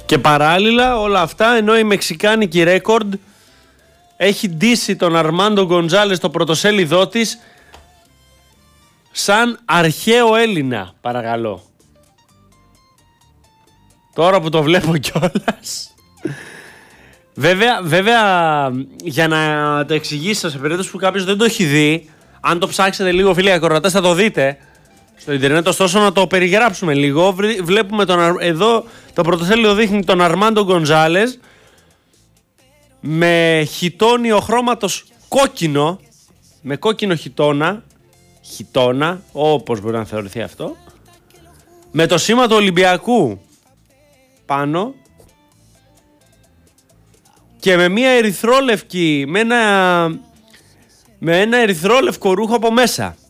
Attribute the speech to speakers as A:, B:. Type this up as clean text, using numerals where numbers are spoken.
A: Και παράλληλα όλα αυτά, ενώ η μεξικάνικη ρέκορντ έχει ντύσει τον Αρμάντο Γκοντζάλες το πρωτοσέλιδό της σαν αρχαίο Έλληνα, παρακαλώ. Τώρα που το βλέπω κιόλας. Βέβαια, για να το εξηγήσω σε περίπτωση που κάποιος δεν το έχει δει, αν το ψάξετε λίγο φίλοι ακροατές θα το δείτε στο ίντερνετ, ωστόσο να το περιγράψουμε λίγο. Βλέπουμε εδώ το πρωτοσέλιδο δείχνει τον Αρμάντο Γκοντζάλες με χιτόνιο χρώματος κόκκινο, με κόκκινο χιτόνα, όπως μπορεί να θεωρηθεί αυτό, με το σήμα του Ολυμπιακού πάνω και με μια ερυθρόλευκη, με ένα ερυθρόλευκο ρούχο από μέσα.